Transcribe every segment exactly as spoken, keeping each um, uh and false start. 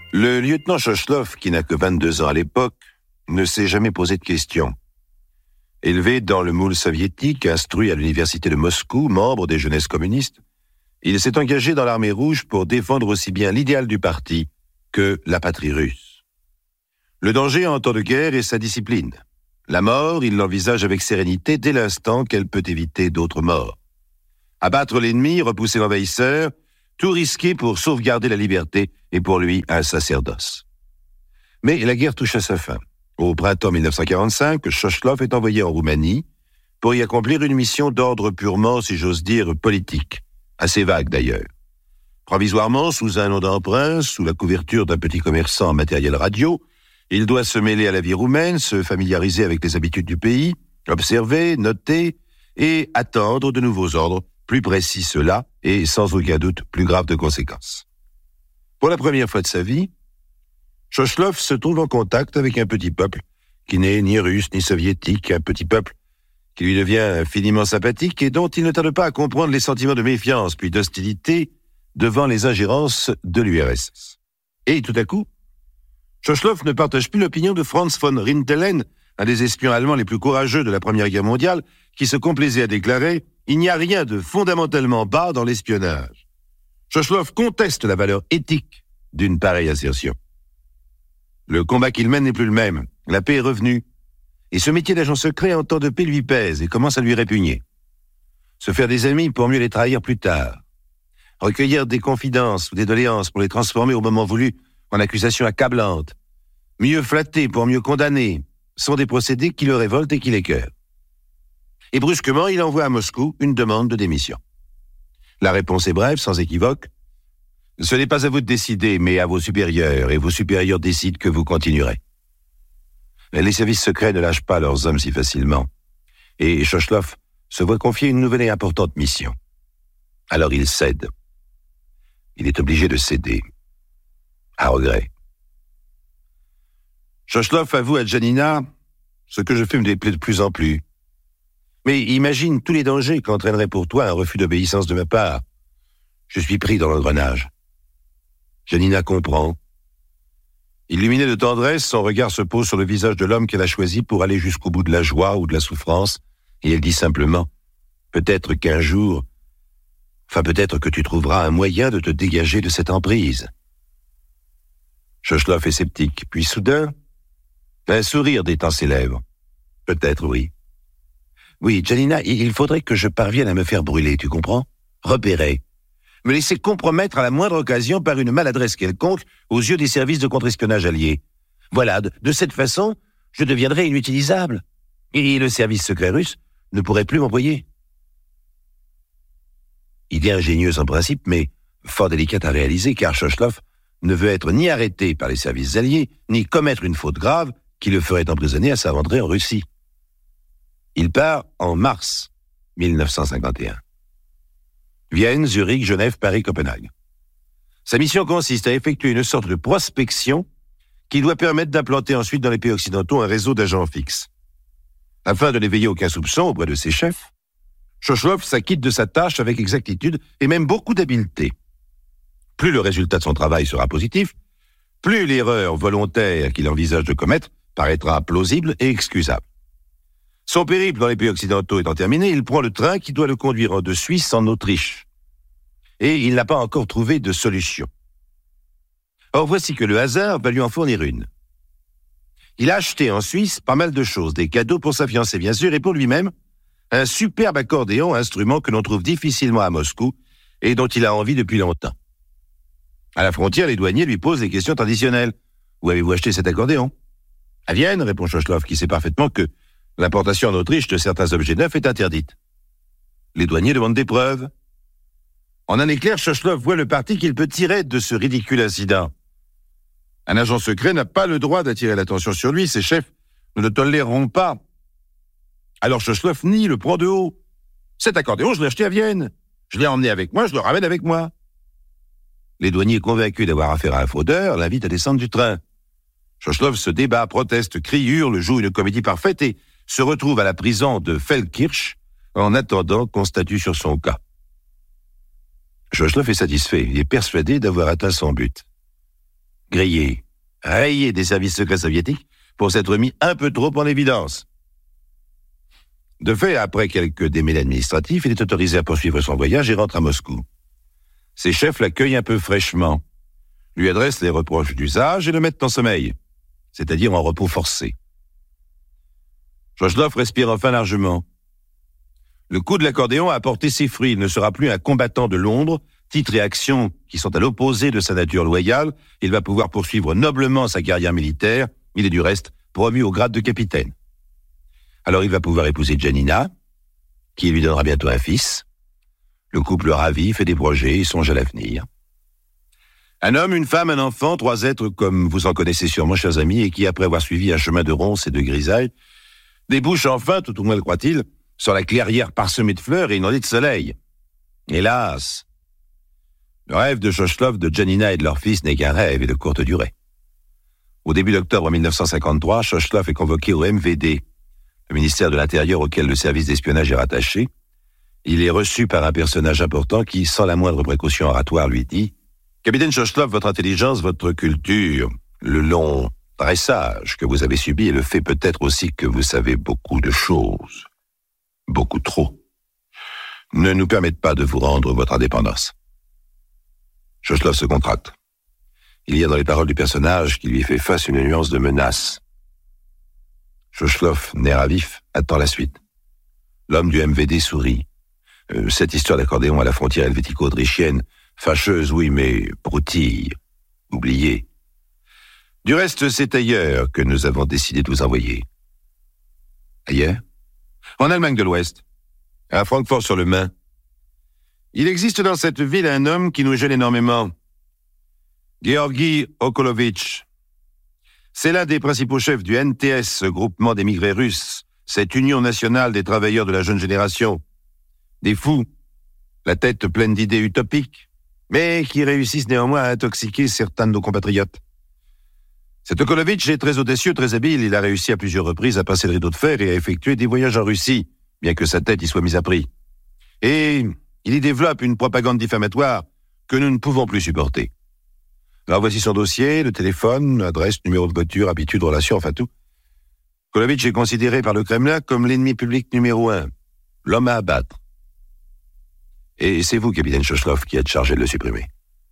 Le lieutenant Chochlov, qui n'a que vingt-deux ans à l'époque, ne s'est jamais posé de questions. Élevé dans le moule soviétique, instruit à l'université de Moscou, membre des jeunesses communistes, il s'est engagé dans l'armée rouge pour défendre aussi bien l'idéal du parti que la patrie russe. Le danger en temps de guerre est sa discipline. La mort, il l'envisage avec sérénité dès l'instant qu'elle peut éviter d'autres morts. Abattre l'ennemi, repousser l'envahisseur, tout risquer pour sauvegarder la liberté est pour lui un sacerdoce. Mais la guerre touche à sa fin. Au printemps mille neuf cent quarante-cinq, Chochlov est envoyé en Roumanie pour y accomplir une mission d'ordre purement, si j'ose dire, politique, assez vague d'ailleurs. Provisoirement, sous un nom d'emprunt, sous la couverture d'un petit commerçant en matériel radio, il doit se mêler à la vie roumaine, se familiariser avec les habitudes du pays, observer, noter et attendre de nouveaux ordres, plus précis ceux-là et sans aucun doute plus graves de conséquences. Pour la première fois de sa vie, Chochlov se trouve en contact avec un petit peuple qui n'est ni russe ni soviétique, un petit peuple qui lui devient infiniment sympathique et dont il ne tarde pas à comprendre les sentiments de méfiance puis d'hostilité devant les ingérences de l'U R S S. Et tout à coup, Chochlov ne partage plus l'opinion de Franz von Rintelen, un des espions allemands les plus courageux de la Première Guerre mondiale, qui se complaisait à déclarer « Il n'y a rien de fondamentalement bas dans l'espionnage ». Chochlov conteste la valeur éthique d'une pareille assertion. Le combat qu'il mène n'est plus le même, la paix est revenue, et ce métier d'agent secret en temps de paix lui pèse et commence à lui répugner. Se faire des amis pour mieux les trahir plus tard. Recueillir des confidences ou des doléances pour les transformer au moment voulu en accusations accablantes. Mieux flatter pour mieux condamner sont des procédés qui le révoltent et qui l'écœurent. Et brusquement, il envoie à Moscou une demande de démission. La réponse est brève, sans équivoque. Ce n'est pas à vous de décider, mais à vos supérieurs, et vos supérieurs décident que vous continuerez. Mais les services secrets ne lâchent pas leurs hommes si facilement, et Chochlov se voit confier une nouvelle et importante mission. Alors il cède. Il est obligé de céder, à regret. Chochlov avoue à Janina ce que je fais me déplaît de plus en plus. Mais imagine tous les dangers qu'entraînerait pour toi un refus d'obéissance de ma part. Je suis pris dans l'engrenage. Janina comprend. Illuminée de tendresse, son regard se pose sur le visage de l'homme qu'elle a choisi pour aller jusqu'au bout de la joie ou de la souffrance, et elle dit simplement, peut-être qu'un jour, enfin peut-être que tu trouveras un moyen de te dégager de cette emprise. Chochlov est sceptique, puis soudain, un sourire détend ses lèvres. Peut-être, oui. Oui, Janina, il faudrait que je parvienne à me faire brûler, tu comprends? Repérer. Me laisser compromettre à la moindre occasion par une maladresse quelconque aux yeux des services de contre-espionnage alliés. Voilà, de, de cette façon, je deviendrai inutilisable. Et le service secret russe ne pourrait plus m'envoyer. Idée ingénieuse en principe, mais fort délicate à réaliser, car Chochlov ne veut être ni arrêté par les services alliés, ni commettre une faute grave qui le ferait emprisonner à sa rentrée en Russie. Il part en mars mille neuf cent cinquante et un. Vienne, Zurich, Genève, Paris, Copenhague. Sa mission consiste à effectuer une sorte de prospection qui doit permettre d'implanter ensuite dans les pays occidentaux un réseau d'agents fixes. Afin de n'éveiller aucun soupçon auprès de ses chefs, Chochlov s'acquitte de sa tâche avec exactitude et même beaucoup d'habileté. Plus le résultat de son travail sera positif, plus l'erreur volontaire qu'il envisage de commettre paraîtra plausible et excusable. Son périple dans les pays occidentaux étant terminé, il prend le train qui doit le conduire de Suisse en Autriche. Et il n'a pas encore trouvé de solution. Or, voici que le hasard va lui en fournir une. Il a acheté en Suisse pas mal de choses, des cadeaux pour sa fiancée bien sûr, et pour lui-même, un superbe accordéon, instrument que l'on trouve difficilement à Moscou et dont il a envie depuis longtemps. À la frontière, les douaniers lui posent les questions traditionnelles. Où avez-vous acheté cet accordéon? À Vienne, répond Chochlov, qui sait parfaitement que l'importation en Autriche de certains objets neufs est interdite. Les douaniers demandent des preuves. En un éclair, Chochlov voit le parti qu'il peut tirer de ce ridicule incident. Un agent secret n'a pas le droit d'attirer l'attention sur lui, ses chefs ne le toléreront pas. Alors Chochlov nie, le prend de haut. Cet accordéon, je l'ai acheté à Vienne. Je l'ai emmené avec moi, je le ramène avec moi. Les douaniers, convaincus d'avoir affaire à un fraudeur, l'invitent à descendre du train. Chochlov se débat, proteste, crie, hurle, joue une comédie parfaite et se retrouve à la prison de Feldkirch en attendant qu'on statue sur son cas. Chochlov est satisfait, il est persuadé d'avoir atteint son but. grillé, rayé des services secrets soviétiques pour s'être mis un peu trop en évidence. De fait, après quelques démêlés administratifs, il est autorisé à poursuivre son voyage et rentre à Moscou. Ses chefs l'accueillent un peu fraîchement, lui adressent les reproches d'usage et le mettent en sommeil, c'est-à-dire en repos forcé. Chochlov respire enfin largement. Le coup de l'accordéon a porté ses fruits. Il ne sera plus un combattant de l'ombre, titres et actions qui sont à l'opposé de sa nature loyale. Il va pouvoir poursuivre noblement sa carrière militaire. Il est du reste promu au grade de capitaine. Alors il va pouvoir épouser Janina, qui lui donnera bientôt un fils. Le couple ravi fait des projets et songe à l'avenir. Un homme, une femme, un enfant, trois êtres comme vous en connaissez sûrement, chers amis, et qui, après avoir suivi un chemin de ronces et de grisailles, débouchent enfin, tout au moins le croit-il, sur la clairière parsemée de fleurs et inondée de soleil. Hélas, le rêve de Chochlov, de Janina et de leur fils n'est qu'un rêve et de courte durée. Au début d'octobre mille neuf cent cinquante-trois, Chochlov est convoqué au M V D, le ministère de l'Intérieur auquel le service d'espionnage est rattaché. Il est reçu par un personnage important qui, sans la moindre précaution oratoire, lui dit « Capitaine Chochlov, votre intelligence, votre culture, le long dressage que vous avez subi et le fait peut-être aussi que vous savez beaucoup de choses, beaucoup trop, ne nous permettent pas de vous rendre votre indépendance. » Chochlov se contracte. Il y a dans les paroles du personnage qui lui fait face une nuance de menace. Chochlov, nerf à vif, attend la suite. L'homme du M V D sourit. Euh, cette histoire d'accordéon à la frontière helvético-autrichienne, fâcheuse, oui, mais broutille, oubliée. Du reste, c'est ailleurs que nous avons décidé de vous envoyer. Ailleurs ? En Allemagne de l'Ouest, à Francfort-sur-le-Main. Il existe dans cette ville un homme qui nous gêne énormément. Georgi Okolovitch. C'est l'un des principaux chefs du N T S, ce groupement d'émigrés russes, cette union nationale des travailleurs de la jeune génération. Des fous, la tête pleine d'idées utopiques, mais qui réussissent néanmoins à intoxiquer certains de nos compatriotes. Cet Okolovitch est très audacieux, très habile. Il a réussi à plusieurs reprises à passer le rideau de fer et à effectuer des voyages en Russie, bien que sa tête y soit mise à prix. Et il y développe une propagande diffamatoire que nous ne pouvons plus supporter. Alors voici son dossier, le téléphone, adresse, numéro de voiture, habitude, relation, enfin tout. Okolovitch est considéré par le Kremlin comme l'ennemi public numéro un, l'homme à abattre. Et c'est vous, capitaine Chochlov, qui êtes chargé de le supprimer.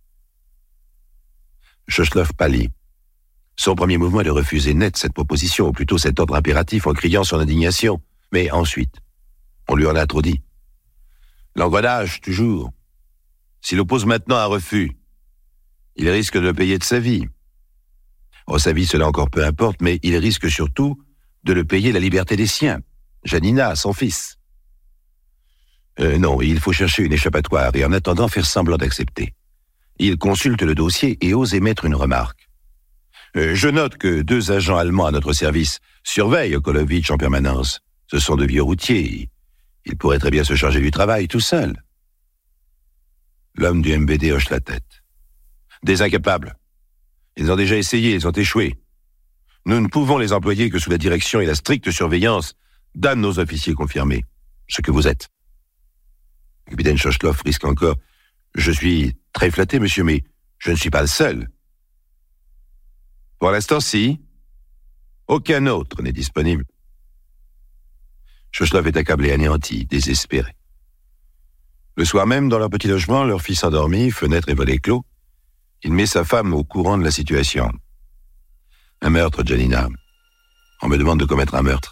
Chochlov pâlit. Son premier mouvement est de refuser net cette proposition, ou plutôt cet ordre impératif, en criant son indignation. Mais ensuite, on lui en a trop dit. L'engrenage, toujours. S'il oppose maintenant un refus, il risque de le payer de sa vie. Oh, sa vie, cela encore peu importe, mais il risque surtout de le payer la liberté des siens. Janina, son fils. Euh, non, il faut chercher une échappatoire et en attendant faire semblant d'accepter. Il consulte le dossier et ose émettre une remarque. Euh, je note que deux agents allemands à notre service surveillent Okolovitch en permanence. Ce sont de vieux routiers. Il pourrait très bien se charger du travail tout seul. L'homme du M V D hoche la tête. Des incapables. Ils ont déjà essayé, ils ont échoué. Nous ne pouvons les employer que sous la direction et la stricte surveillance d'un de nos officiers confirmés, ce que vous êtes. Le capitaine Chochlov risque encore. Je suis très flatté, monsieur, mais je ne suis pas le seul. Pour l'instant, si. Aucun autre n'est disponible. Chochlov est accablé, anéanti, désespéré. Le soir même, dans leur petit logement, leur fils endormi, fenêtres et volets clos, il met sa femme au courant de la situation. Un meurtre, Janina. On me demande de commettre un meurtre.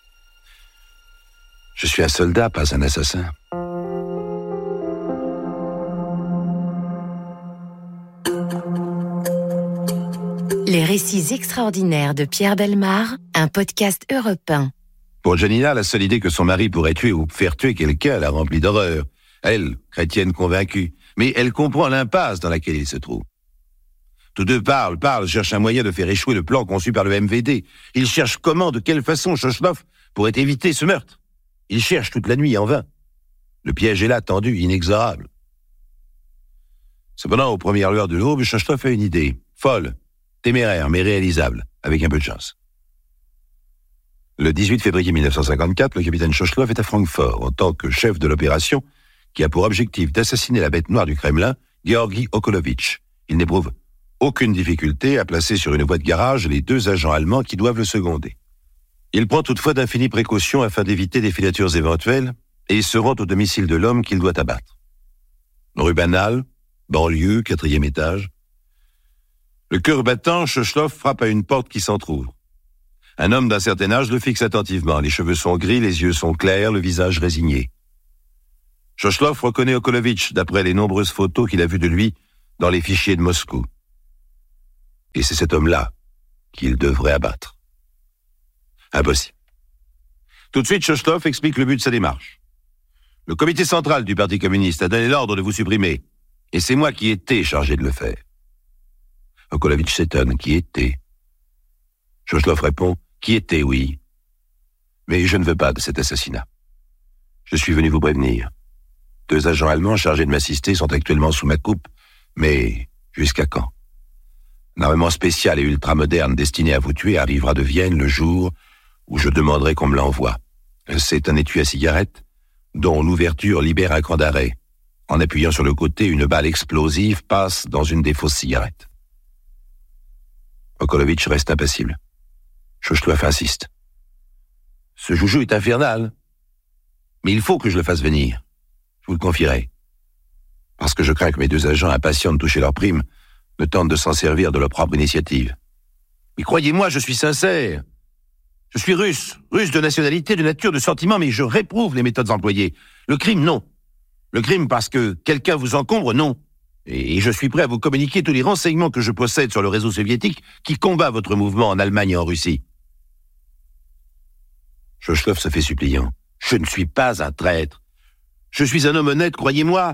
Je suis un soldat, pas un assassin. Les récits extraordinaires de Pierre Bellemare, un podcast Europe un. Pour Janina, la seule idée que son mari pourrait tuer ou faire tuer quelqu'un la remplit d'horreur. Elle, chrétienne convaincue, mais elle comprend l'impasse dans laquelle il se trouve. Tous deux parlent, parlent, cherchent un moyen de faire échouer le plan conçu par le M V D. Ils cherchent comment, de quelle façon Chochlov pourrait éviter ce meurtre. Ils cherchent toute la nuit en vain. Le piège est là, tendu, inexorable. Cependant, aux premières lueurs de l'aube, Chochlov a une idée, folle, téméraire, mais réalisable, avec un peu de chance. Le dix-huit février mille neuf cent cinquante-quatre, le capitaine Chochlov est à Francfort en tant que chef de l'opération qui a pour objectif d'assassiner la bête noire du Kremlin, Georgi Okolovitch. Il n'éprouve aucune difficulté à placer sur une voie de garage les deux agents allemands qui doivent le seconder. Il prend toutefois d'infinies précautions afin d'éviter des filatures éventuelles et se rend au domicile de l'homme qu'il doit abattre. Rue Banal, banlieue, quatrième étage. Le cœur battant, Chochloff frappe à une porte qui s'entrouvre. Un homme d'un certain âge le fixe attentivement. Les cheveux sont gris, les yeux sont clairs, le visage résigné. Chochloff reconnaît Okolovitch d'après les nombreuses photos qu'il a vues de lui dans les fichiers de Moscou. Et c'est cet homme-là qu'il devrait abattre. Impossible. Tout de suite, Chochloff explique le but de sa démarche. Le comité central du Parti communiste a donné l'ordre de vous supprimer, et c'est moi qui étais chargé de le faire. Okolovitch s'étonne. Qui était? Chochloff répond. Qui était, oui. Mais je ne veux pas de cet assassinat. Je suis venu vous prévenir. Deux agents allemands chargés de m'assister sont actuellement sous ma coupe, mais jusqu'à quand? Un armement spécial et ultramoderne destiné à vous tuer arrivera de Vienne le jour où je demanderai qu'on me l'envoie. C'est un étui à cigarette dont l'ouverture libère un cran d'arrêt. En appuyant sur le côté, une balle explosive passe dans une des fausses cigarettes. Okolovitch reste impassible. Chochloff insiste. Ce joujou est infernal. Mais il faut que je le fasse venir. Je vous le confierai. Parce que je crains que mes deux agents impatients de toucher leur prime ne tentent de s'en servir de leur propre initiative. Mais croyez-moi, je suis sincère. Je suis russe, russe de nationalité, de nature, de sentiment, mais je réprouve les méthodes employées. Le crime, non. Le crime parce que quelqu'un vous encombre, non. Et je suis prêt à vous communiquer tous les renseignements que je possède sur le réseau soviétique qui combat votre mouvement en Allemagne et en Russie. Chochloff se fait suppliant. Je ne suis pas un traître. Je suis un homme honnête, croyez-moi.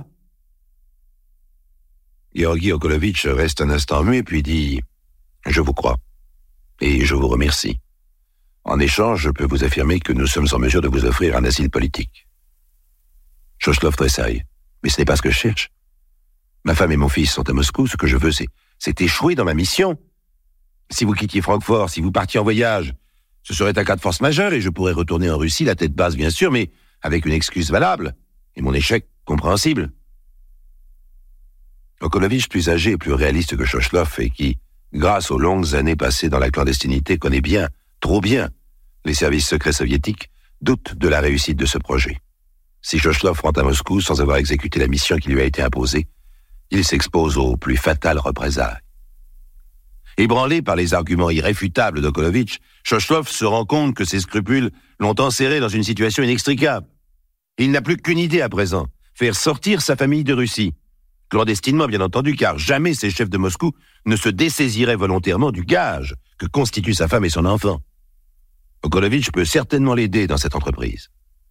Georgi Okolovitch reste un instant muet, puis dit « Je vous crois, et je vous remercie. En échange, je peux vous affirmer que nous sommes en mesure de vous offrir un asile politique. » Chochloff tressaille. « Mais ce n'est pas ce que je cherche. Ma femme et mon fils sont à Moscou, ce que je veux, c'est, c'est échouer dans ma mission. Si vous quittiez Francfort, si vous partiez en voyage, ce serait un cas de force majeure et je pourrais retourner en Russie, la tête basse bien sûr, mais avec une excuse valable, et mon échec compréhensible. » Okolovitch, plus âgé et plus réaliste que Chochloff, et qui, grâce aux longues années passées dans la clandestinité, connaît bien, trop bien, les services secrets soviétiques, doute de la réussite de ce projet. Si Chochloff rentre à Moscou sans avoir exécuté la mission qui lui a été imposée, il s'expose aux plus fatales représailles. Ébranlé par les arguments irréfutables d'Okolovitch, Chochloff se rend compte que ses scrupules l'ont enserré dans une situation inextricable. Il n'a plus qu'une idée à présent, faire sortir sa famille de Russie. Clandestinement, bien entendu, car jamais ces chefs de Moscou ne se dessaisiraient volontairement du gage que constituent sa femme et son enfant. Okolovitch peut certainement l'aider dans cette entreprise.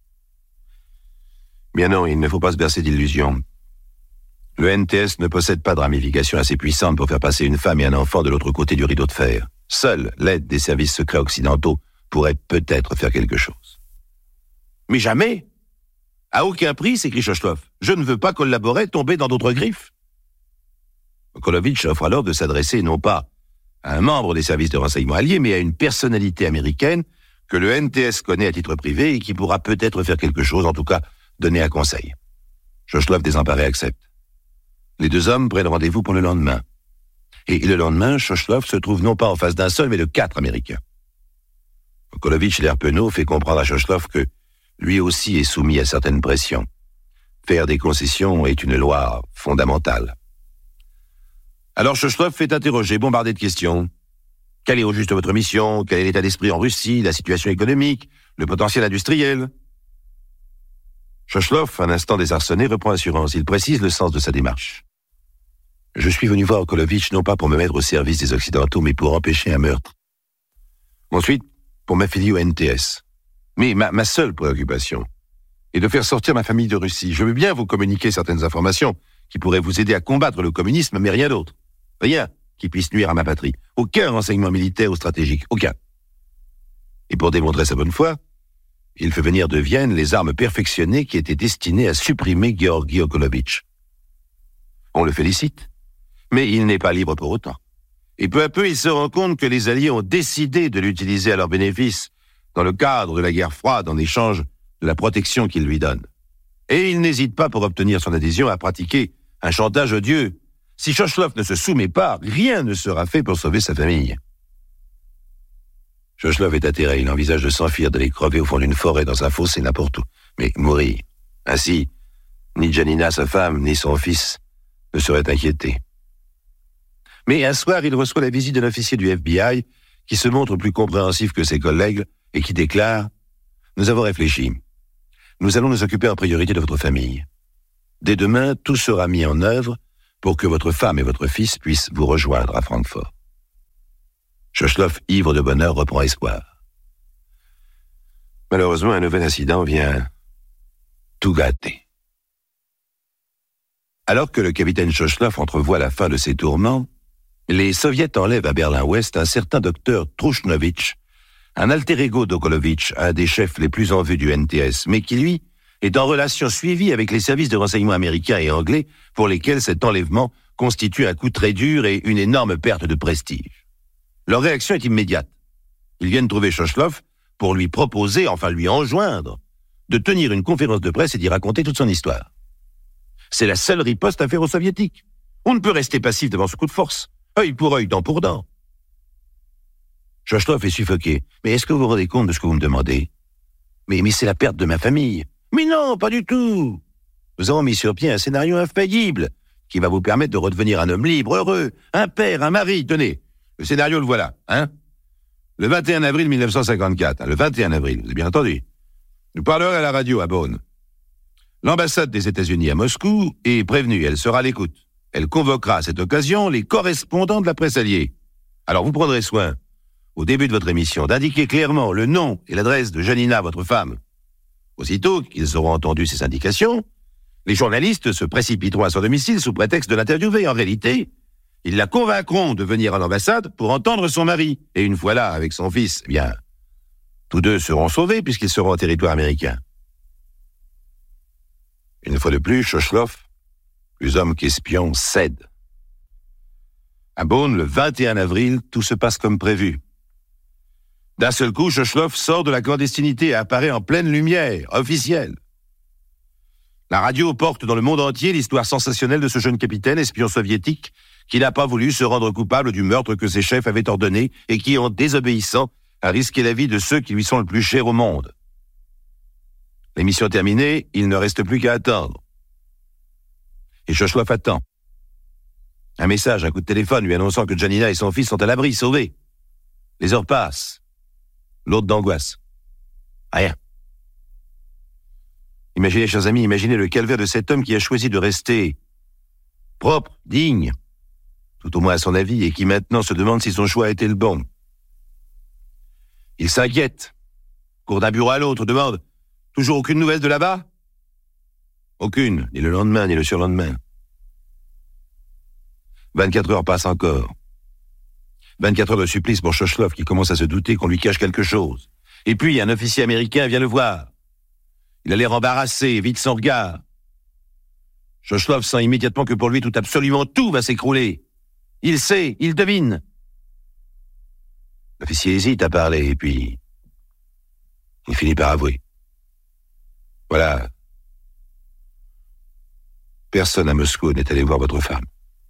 Bien non, il ne faut pas se bercer d'illusions. Le N T S ne possède pas de ramifications assez puissantes pour faire passer une femme et un enfant de l'autre côté du rideau de fer. Seule l'aide des services secrets occidentaux pourrait peut-être faire quelque chose. Mais jamais! À aucun prix, s'écrie Chochloff. Je ne veux pas collaborer, tomber dans d'autres griffes. Okolovitch offre alors de s'adresser non pas à un membre des services de renseignement alliés, mais à une personnalité américaine que le N T S connaît à titre privé et qui pourra peut-être faire quelque chose, en tout cas donner un conseil. Chochloff désemparé accepte. Les deux hommes prennent rendez-vous pour le lendemain. Et le lendemain, Chochloff se trouve non pas en face d'un seul, mais de quatre Américains. Okolovitch, l'air penaud, fait comprendre à Chochloff que lui aussi est soumis à certaines pressions. Faire des concessions est une loi fondamentale. Alors Chochloff fait interroger, bombardé de questions. Quelle est au juste votre mission? Quel est l'état d'esprit en Russie? La situation économique? Le potentiel industriel? Chochloff, un instant désarçonné, reprend assurance. Il précise le sens de sa démarche. Je suis venu voir Okolovitch non pas pour me mettre au service des Occidentaux, mais pour empêcher un meurtre. Ensuite, pour m'affilier au N T S. Mais ma, ma seule préoccupation est de faire sortir ma famille de Russie. Je veux bien vous communiquer certaines informations qui pourraient vous aider à combattre le communisme, mais rien d'autre. Rien qui puisse nuire à ma patrie. Aucun renseignement militaire ou stratégique. Aucun. Et pour démontrer sa bonne foi, il fait venir de Vienne les armes perfectionnées qui étaient destinées à supprimer Georgi Okolovitch. On le félicite, mais il n'est pas libre pour autant. Et peu à peu, il se rend compte que les Alliés ont décidé de l'utiliser à leur bénéfice dans le cadre de la guerre froide en échange de la protection qu'ils lui donnent. Et il n'hésite pas pour obtenir son adhésion à pratiquer un chantage odieux, Si Chochlov ne se soumet pas, rien ne sera fait pour sauver sa famille. Chochlov est atterré, il envisage de s'enfuir, d'aller crever au fond d'une forêt, dans un fossé, n'importe où. Mais mourir. Ainsi, ni Janina, sa femme, ni son fils ne seraient inquiétés. Mais un soir, il reçoit la visite d'un officier du F B I qui se montre plus compréhensif que ses collègues et qui déclare « Nous avons réfléchi. Nous allons nous occuper en priorité de votre famille. Dès demain, tout sera mis en œuvre pour que votre femme et votre fils puissent vous rejoindre à Francfort. » Chochlov, ivre de bonheur, reprend espoir. Malheureusement, un nouvel incident vient tout gâter. Alors que le capitaine Chochlov entrevoit la fin de ses tourments, les Soviets enlèvent à Berlin-Ouest un certain docteur Trushnovitch, un alter ego d'Okolovitch, un des chefs les plus en vue du N T S, mais qui, lui, est en relation suivie avec les services de renseignement américains et anglais pour lesquels cet enlèvement constitue un coup très dur et une énorme perte de prestige. Leur réaction est immédiate. Ils viennent trouver Chochlov pour lui proposer, enfin lui enjoindre, de tenir une conférence de presse et d'y raconter toute son histoire. C'est la seule riposte à faire aux Soviétiques. On ne peut rester passif devant ce coup de force. Œil pour œil, dent pour dent. Chochlov est suffoqué. Mais est-ce que vous vous rendez compte de ce que vous me demandez? Mais, mais c'est la perte de ma famille. Mais non, pas du tout. Nous avons mis sur pied un scénario infaillible qui va vous permettre de redevenir un homme libre, heureux, un père, un mari. Tenez, le scénario le voilà, hein? Le vingt et un avril mille neuf cent cinquante-quatre, hein, le vingt et un avril, vous avez bien entendu. Nous parlerons à la radio à Bonn. L'ambassade des États-Unis à Moscou est prévenue, elle sera à l'écoute. Elle convoquera à cette occasion les correspondants de la presse alliée. Alors vous prendrez soin, au début de votre émission, d'indiquer clairement le nom et l'adresse de Janina, votre femme. Aussitôt qu'ils auront entendu ces indications, les journalistes se précipiteront à son domicile sous prétexte de l'interviewer. En réalité, ils la convaincront de venir à l'ambassade pour entendre son mari. Et une fois là, avec son fils, eh bien, tous deux seront sauvés puisqu'ils seront en territoire américain. Une fois de plus, Chochlov, plus homme qu'espion, cède. À Bonn, le vingt et un avril, tout se passe comme prévu. D'un seul coup, Chochlov sort de la clandestinité et apparaît en pleine lumière, officielle. La radio porte dans le monde entier l'histoire sensationnelle de ce jeune capitaine espion soviétique qui n'a pas voulu se rendre coupable du meurtre que ses chefs avaient ordonné et qui, en désobéissant, a risqué la vie de ceux qui lui sont le plus chers au monde. L'émission terminée, il ne reste plus qu'à attendre. Et Chochlov attend. Un message, un coup de téléphone lui annonçant que Janina et son fils sont à l'abri, sauvés. Les heures passent. L'autre d'angoisse. Rien. Imaginez, chers amis, imaginez le calvaire de cet homme qui a choisi de rester propre, digne, tout au moins à son avis, et qui maintenant se demande si son choix a été le bon. Il s'inquiète, court d'un bureau à l'autre, demande « Toujours aucune nouvelle de là-bas ?» Aucune, ni le lendemain, ni le surlendemain. vingt-quatre heures passent encore. vingt-quatre heures de supplice pour Chochlov qui commence à se douter qu'on lui cache quelque chose. Et puis, un officier américain vient le voir. Il a l'air embarrassé, évite son regard. Chochlov sent immédiatement que pour lui, tout, absolument tout va s'écrouler. Il sait, il devine. L'officier hésite à parler, et puis il finit par avouer. Voilà. Personne à Moscou n'est allé voir votre femme.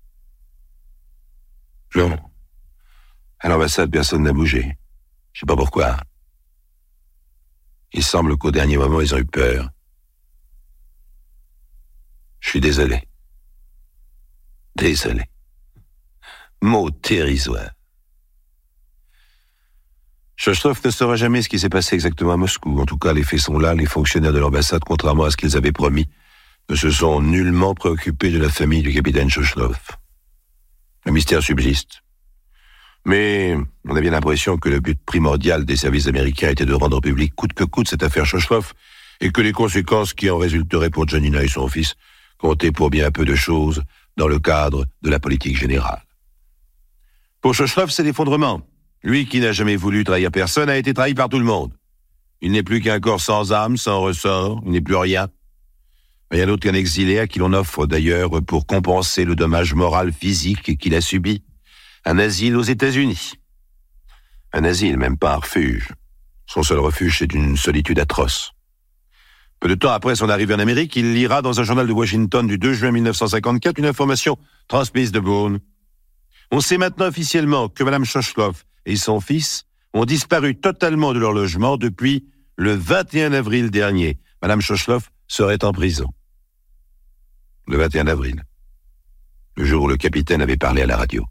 Non. À l'ambassade, personne n'a bougé. Je sais pas pourquoi. Il semble qu'au dernier moment, ils ont eu peur. Je suis désolé. Désolé. Mot dérisoire. Chochlov ne saura jamais ce qui s'est passé exactement à Moscou. En tout cas, les faits sont là. Les fonctionnaires de l'ambassade, contrairement à ce qu'ils avaient promis, ne se sont nullement préoccupés de la famille du capitaine Chochlov. Le mystère subsiste. Mais on a bien l'impression que le but primordial des services américains était de rendre public coûte que coûte cette affaire Chochlov et que les conséquences qui en résulteraient pour Janina et son fils comptaient pour bien peu de choses dans le cadre de la politique générale. Pour Chochlov, c'est l'effondrement. Lui qui n'a jamais voulu trahir personne a été trahi par tout le monde. Il n'est plus qu'un corps sans âme, sans ressort, il n'est plus rien. Rien d'autre qu'un exilé à qui l'on offre d'ailleurs, pour compenser le dommage moral physique qu'il a subi, un asile aux États-Unis. Un asile, même pas un refuge. Son seul refuge, c'est une solitude atroce. Peu de temps après son arrivée en Amérique, il lira dans un journal de Washington du deux juin mille neuf cent cinquante-quatre une information transmise de Boone. On sait maintenant officiellement que Madame Shoshloff et son fils ont disparu totalement de leur logement depuis le vingt et un avril dernier. Madame Shoshloff serait en prison. Le vingt et un avril, le jour où le capitaine avait parlé à la radio.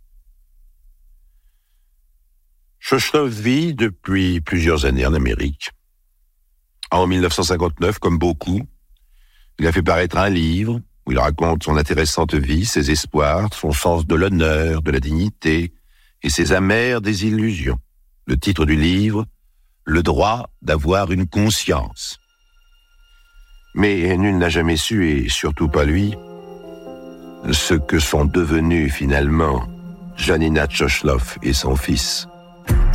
Shoshloff vit depuis plusieurs années en Amérique. En mille neuf cent cinquante-neuf, comme beaucoup, il a fait paraître un livre où il raconte son intéressante vie, ses espoirs, son sens de l'honneur, de la dignité et ses amères désillusions. Le titre du livre, « Le droit d'avoir une conscience ». Mais nul n'a jamais su, et surtout pas lui, ce que sont devenus finalement Janina Shoshloff et son fils.